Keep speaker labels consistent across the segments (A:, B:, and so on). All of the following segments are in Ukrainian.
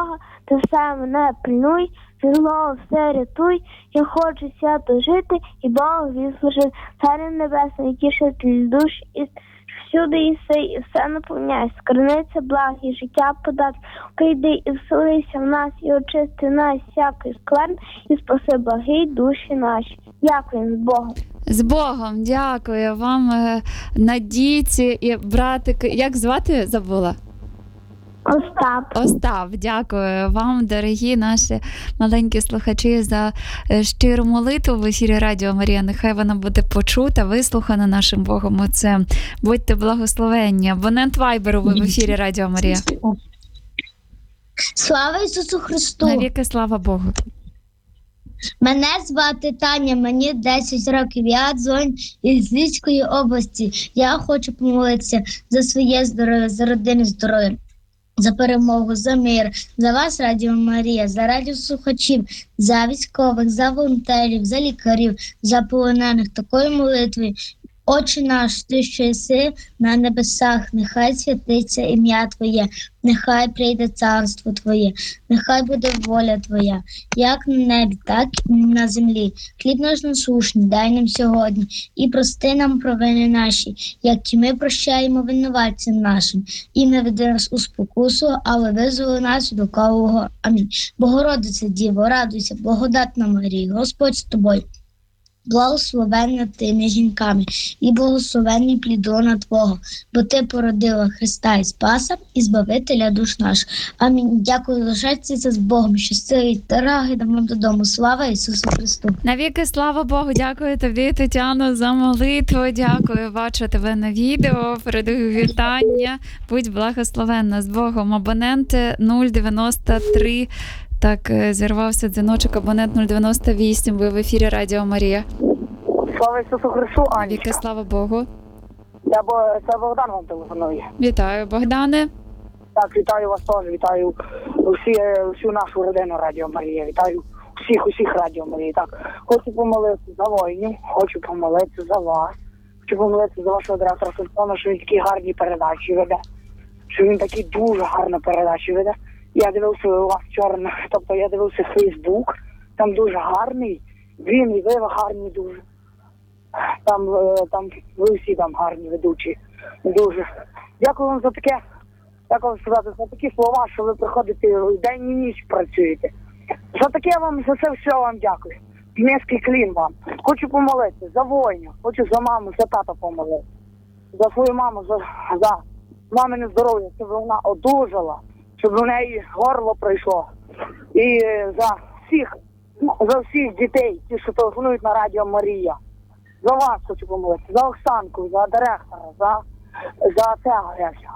A: Бога, ти все мене пильнуй, від злого все рятуй, я хочу свято жити і Богові служити. Царю небесний, тішитель душ, і всюди єси, і все наповняй, скарбниця благ і життя подати. Прийди і вселися в нас, і очисти нас всякої скверни, і спаси благі душі наші. Дякуємо, з Богом.
B: З Богом, дякую вам, Надійці і братик. Як звати, забула? Остап, дякую вам, дорогі наші маленькі слухачі, за щиру молитву в ефірі Радіо Марія. Нехай вона буде почута, вислухана нашим Богом Отцем. Будьте благословенні. Абонент Вайберу, ви в ефірі Радіо Марія.
C: Слава Ісусу Христу!
B: Навіки слава Богу.
C: Мене звати Таня, мені 10 років, я дзвоню із Львівської області. Я хочу помолитися за своє здоров'я, за родину здоров'я, за перемогу, за мир, за вас, Радіо Марія, за радіослухачів, за військових, за волонтерів, за лікарів, за полонених. Такою молитвою: Отче наш, ти, що єси на небесах, нехай святиться ім'я Твоє, нехай прийде царство Твоє, нехай буде воля Твоя, як на небі, так і на землі. Хліб наш насущний дай нам сьогодні, і прости нам провини наші, як і ми прощаємо винуватцям нашим. І не веди нас у спокусу, але визволи нас від лукавого. Амінь. Богородице Діво, радуйся, благодатна Марія, Господь з тобою. Благословенна ти між жінками, і благословенний плід лона Твого, бо ти породила Христа і Спаса, і Збавителя душ наших. Амінь. Дякую, лишайтеся з Богом, щасливі дороги вам додому. Слава Ісусу Христу!
B: Навіки слава Богу, дякую тобі, Тетяно, за молитву, дякую, бачу тебе на відео, передаю вітання, будь благословенна, з Богом. Абонент 093. Так, зірвався дзвіночок, абонент 098, ви в ефірі Радіо Марія.
D: Слава Ісусу Христу, Анечка.
B: Віки, слава Богу.
D: Це Богдан вам телефонує.
B: Вітаю, Богдане.
D: Так, вітаю вас теж, вітаю всю нашу родину Радіо Марія, вітаю всіх Радіо Марії. Так, хочу помолитися за воїнів, хочу помолитися за вас, хочу помолитися за вашого директора Султана, що він такі гарні передачі веде, що він такі дуже гарні передачі веде. Я дивився у вас вчора, тобто я дивився Фейсбук, там дуже гарний, він і ви гарні дуже. Там ви всі там гарні ведучі, дуже. Дякую вам за таке, як вам сказати, за такі слова, що ви приходите день і ніч працюєте. За таке вам, за це все вам дякую. Низький клін вам. Хочу помолитися за воїнів, хочу за маму, за тата помолитися. За свою маму, за мамине здоров'я, щоб вона одужала, щоб у неї горло пройшло. І за всіх дітей, ті, що телефонують на Радіо Марія. За вас хочу помолитися, за Оксанку, за директора, за цього.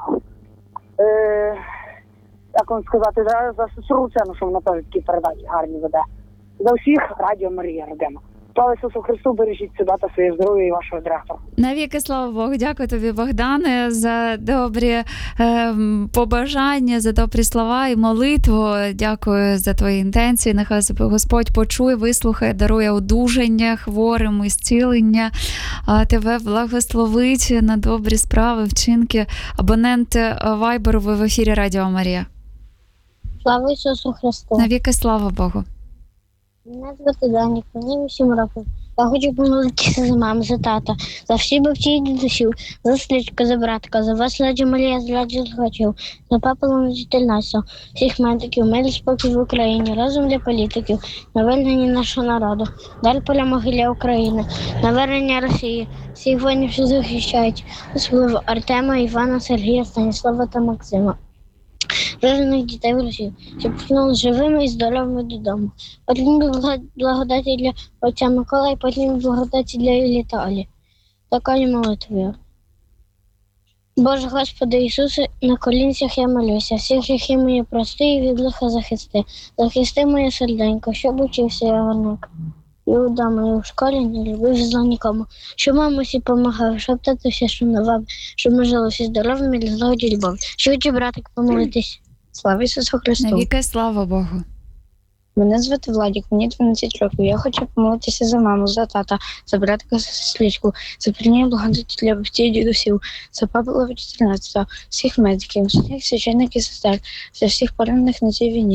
D: Як вам сказати, за сестру Цену, що вона теж такі передачі гарні веде. За всіх Радіо Марія, родина. Слава Ісусу Христу, бережіть себе та своє здоров'я і вашого директора.
B: Навіки слава Богу, дякую тобі, Богдане, за добрі побажання, за добрі слова і молитву. Дякую за твої інтенції. Нехай Господь почує, вислухає, дарує одужання хворим, зцілення, тебе благословить на добрі справи, вчинки. Абонент Вайберу, ви в ефірі Радіо Марія.
C: Слава Ісусу Христу!
B: Навіки слава Богу.
C: Мене звати Данік, мені 8 років. Я хочу помолитися за маму, за тата, за всі бабці і дідусів, за слідка, за братка, за вас, Радіо Марія, за радіослухачів, за папу Настя, всіх медиків, мир і спокій в Україні, разом для політиків, навернення нашого народу, дар перемоги для України, навернення Росії, всіх воїнів, що захищають, особливо Артема, Івана, Сергія, Станіслава та Максима. Рожених дітей в Росії, щоб повернули живими і здоровими додому. Потім благодаті для отця Микола і потім благодаті для Еліта Олі. Такою молитвою. Боже Господи Ісусе, на колінцях я молюся, всі гріхи мої прости і від лиха захисти. Захисти моє серденько, щоб учився я гарник. І вдома, і в школі не любив зла нікому. Щоб мамусі помагав, щоб тато все шанував, щоб ми жили всі здоровими для злагоді любов. Швидше, братик, помолитись. Слава Ісусу Христу!
B: Навіки слава Богу!
E: Мене звати Владик, мені 12 років. Я хочу помолитися за маму, за тата, за братика, за сестричку, за прийняття благодаті для батьків і дідусів, за Павла 14, всіх медиків, всіх священників і сестер, за всіх поранених на цій війні.